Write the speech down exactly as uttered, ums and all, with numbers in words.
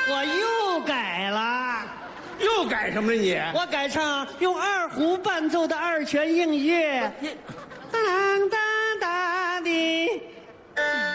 我又改了， 又改什么了你？ 我改唱用二胡伴奏的二泉映月。